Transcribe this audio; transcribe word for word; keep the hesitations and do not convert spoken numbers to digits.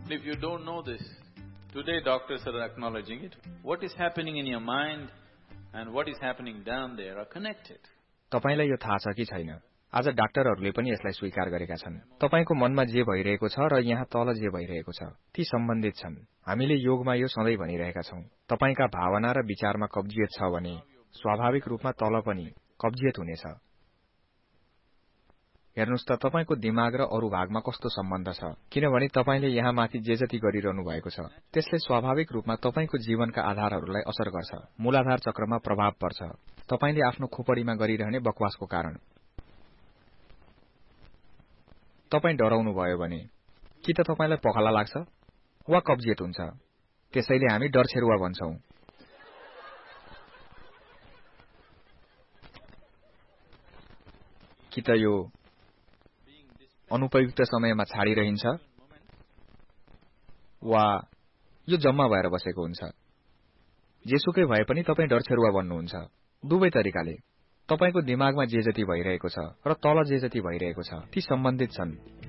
If you don't know this, today doctors are acknowledging it. What is happening in your mind and what is happening down there are connected. तपाईलाई यो थाहा छ कि छैन? आज डाक्टरहरूले पनि यसलाई स्वीकार गरेका छन्। तपाईको मनमा जे भइरहेको छ र यहाँ तल जे भइरहेको छ, ती सम्बन्धित छन्। हामीले योगमा यो सधैँ भनिरहेका छौं। तपाईका भावना र विचारमा कब्जियत छ भने स्वाभाविक रूपमा तल पनि कब्जियत हुनेछ। हेर्नुस् त तपाईको दिमाग र अरु भागमा कस्तो सम्बन्ध छ, किनभने तपाईले यहाँ माथि जे जति गरिरहनु भएको छ त्यसले स्वाभाविक रूपमा तपाईको जीवनका आधारहरूलाई असर गर्छ। मूलाधार चक्रमा प्रभाव पर्छ। तपाईले आफ्नो खोपडीमा गरिरहने बकवासको कारण। तपाई डराउनु भयो भने कि त तपाईलाई पखाला लाग्छ वा कब्जियत हुन्छ। त्यसैले हामी डरछेरुवा भन्छौं। कि त यो अनुपयुक्त समयमा छाडिरहन्छ वा यो जम्मा भएर बसेको हुन्छ। जेसुकै भए पनि तपाई डरछेरुवा बन्नुहुन्छ। दुवै तरिकाले तपाईको दिमागमा जे जति भइरहेको छ र तल जे जति भइरहेको छ ती सम्बन्धित छन्।